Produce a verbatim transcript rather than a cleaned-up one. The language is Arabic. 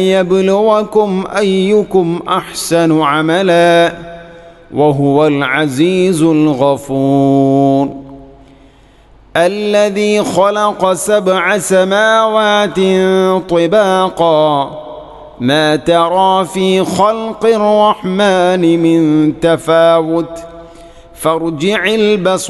يبلوكم أيكم أحسن عملا وهو العزيز الغفور الذي خلق سبع سماوات طباقا ما ترى في خلق الرحمن من تفاوت فارجع البصر